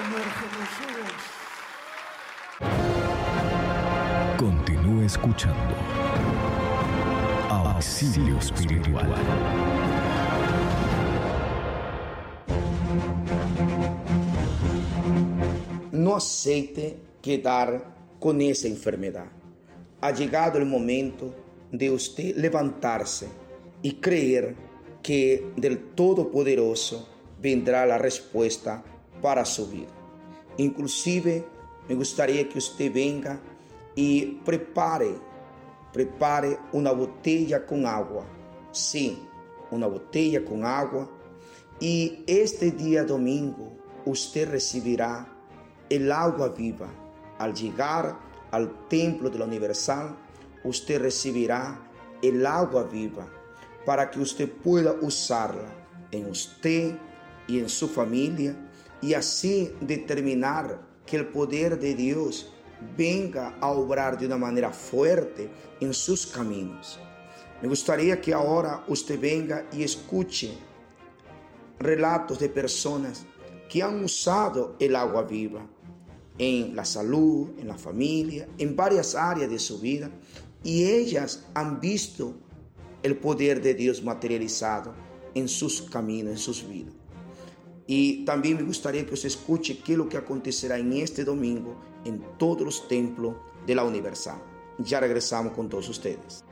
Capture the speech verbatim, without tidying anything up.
sumerge Jesús. Continúe escuchando Auxilio Espiritual. No aceite quedar con esa enfermedad. Ha llegado el momento de usted levantarse y creer que del Todopoderoso vendrá la respuesta para su vida. Inclusive me gustaría que usted venga y prepare, prepare una botella con agua. Sí, una botella con agua. Y este día domingo usted recibirá el agua viva. Al llegar al templo de la Universal, usted recibirá el agua viva para que usted pueda usarla en usted y en su familia y así determinar que el poder de Dios venga a obrar de una manera fuerte en sus caminos. Me gustaría que ahora usted venga y escuche relatos de personas que han usado el agua viva en la salud, en la familia, en varias áreas de su vida, y ellas han visto el poder de Dios materializado en sus caminos, en sus vidas. Y también me gustaría que usted escuche qué es lo que acontecerá en este domingo en todos los templos de la Universal. Ya regresamos con todos ustedes.